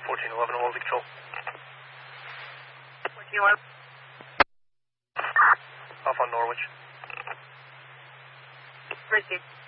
1411 Wolsey control. 1411. Off on Norwich. Received.